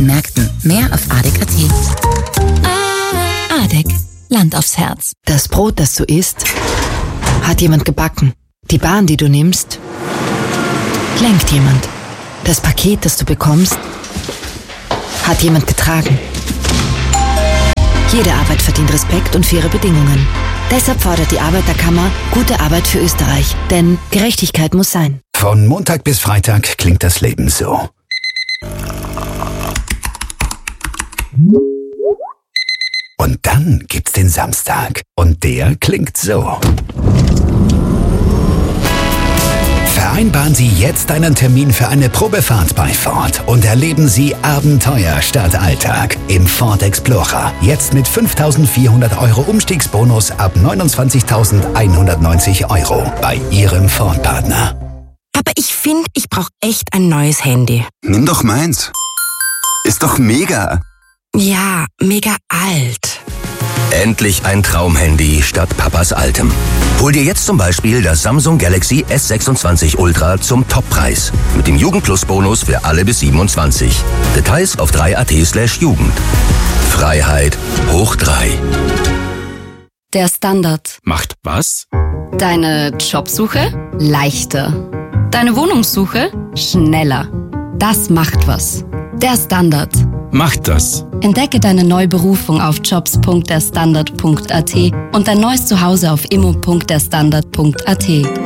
Märkten. Mehr auf adek.at. Adek. Land aufs Herz. Das Brot, das du isst, hat jemand gebacken. Die Bahn, die du nimmst, lenkt jemand. Das Paket, das du bekommst, hat jemand getragen. Jede Arbeit verdient Respekt und faire Bedingungen. Deshalb fordert die Arbeiterkammer gute Arbeit für Österreich. Denn Gerechtigkeit muss sein. Von Montag bis Freitag klingt das Leben so. Und dann gibt's den Samstag. Und der klingt so. Vereinbaren Sie jetzt einen Termin für eine Probefahrt bei Ford und erleben Sie Abenteuer statt Alltag im Ford Explorer. Jetzt mit 5.400 € Umstiegsbonus ab 29.190 € bei Ihrem Ford-Partner. Aber ich finde, ich brauche echt ein neues Handy. Nimm doch meins. Ist doch mega. Ja, mega alt. Endlich ein Traumhandy statt Papas altem. Hol dir jetzt zum Beispiel das Samsung Galaxy S26 Ultra zum Toppreis. Mit dem Jugendplus-Bonus für alle bis 27. Details auf 3.at/Jugend. Freiheit hoch 3. Der Standard. Macht was? Deine Jobsuche leichter. Deine Wohnungssuche schneller. Das macht was. Der Standard. Macht das. Entdecke deine neue Berufung auf jobs.derstandard.at und dein neues Zuhause auf immo.derstandard.at.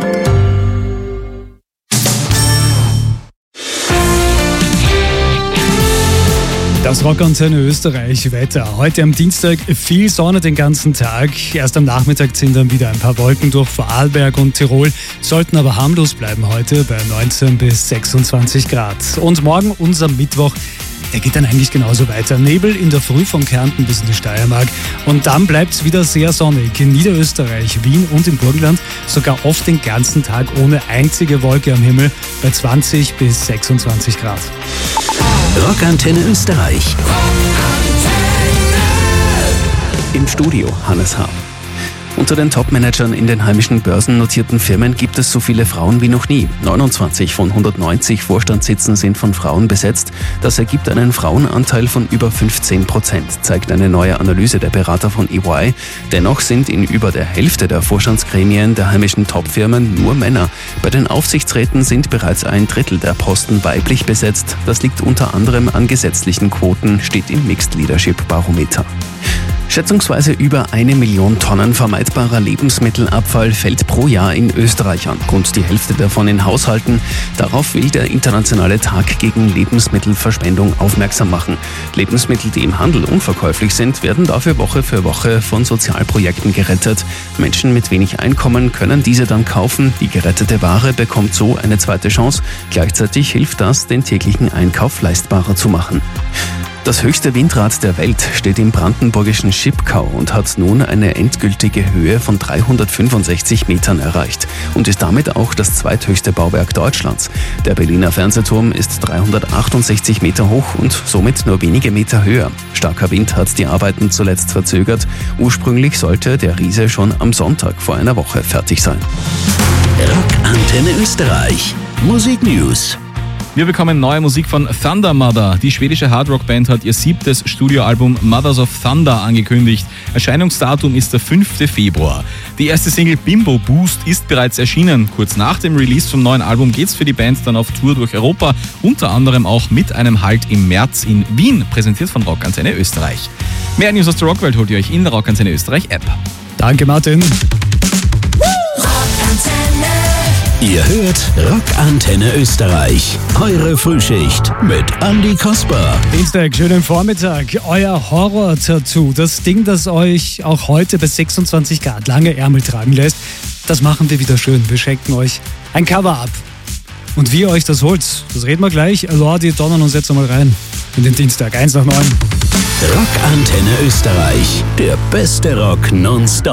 Das Rockantenne Österreich Wetter. Heute am Dienstag viel Sonne den ganzen Tag. Erst am Nachmittag ziehen dann wieder ein paar Wolken durch Vorarlberg und Tirol, sollten aber harmlos bleiben heute bei 19 bis 26 Grad. Und morgen, unser Mittwoch, der geht dann eigentlich genauso weiter. Nebel in der Früh von Kärnten bis in die Steiermark. Und dann bleibt es wieder sehr sonnig. In Niederösterreich, Wien und im Burgenland sogar oft den ganzen Tag ohne einzige Wolke am Himmel bei 20 bis 26 Grad. Rockantenne Österreich. Im Studio Hannes H. Unter den Topmanagern in den heimischen börsennotierten Firmen gibt es so viele Frauen wie noch nie. 29 von 190 Vorstandssitzen sind von Frauen besetzt. Das ergibt einen Frauenanteil von über 15%, zeigt eine neue Analyse der Berater von EY. Dennoch sind in über der Hälfte der Vorstandsgremien der heimischen Topfirmen nur Männer. Bei den Aufsichtsräten sind bereits 1/3 der Posten weiblich besetzt. Das liegt unter anderem an gesetzlichen Quoten, steht im Mixed Leadership Barometer. Schätzungsweise über 1 Million Tonnen vermeidbarer Lebensmittelabfall fällt pro Jahr in Österreich an. Rund die Hälfte davon in Haushalten. Darauf will der Internationale Tag gegen Lebensmittelverschwendung aufmerksam machen. Lebensmittel, die im Handel unverkäuflich sind, werden dafür Woche für Woche von Sozialprojekten gerettet. Menschen mit wenig Einkommen können diese dann kaufen. Die gerettete Ware bekommt so eine zweite Chance. Gleichzeitig hilft das, den täglichen Einkauf leistbarer zu machen. Das höchste Windrad der Welt steht im brandenburgischen Schipkau und hat nun eine endgültige Höhe von 365 Metern erreicht und ist damit auch das zweithöchste Bauwerk Deutschlands. Der Berliner Fernsehturm ist 368 Meter hoch und somit nur wenige Meter höher. Starker Wind hat die Arbeiten zuletzt verzögert. Ursprünglich sollte der Riese schon am Sonntag vor einer Woche fertig sein. Rockantenne Österreich. Musik News. Wir bekommen neue Musik von Thunder Mother. Die schwedische Hardrock-Band hat ihr 7. Studioalbum Mothers of Thunder angekündigt. Erscheinungsdatum ist der 5. Februar. Die erste Single Bimbo Boost ist bereits erschienen. Kurz nach dem Release vom neuen Album geht's für die Band dann auf Tour durch Europa, unter anderem auch mit einem Halt im März in Wien, präsentiert von Rockantenne Österreich. Mehr News aus der Rockwelt holt ihr euch in der Rockantenne Österreich App. Danke, Martin. Ihr hört Rockantenne Österreich. Eure Frühschicht mit Andi Kasper. Dienstag, schönen Vormittag. Euer Horror-Tattoo, das Ding, das euch auch heute bei 26 Grad lange Ärmel tragen lässt, das machen wir wieder schön. Wir schenken euch ein Cover ab. Und wie ihr euch das holt, das reden wir gleich. Lordi, donnern uns jetzt mal rein in den Dienstag, 1 nach 9. Rockantenne Österreich, der beste Rock nonstop.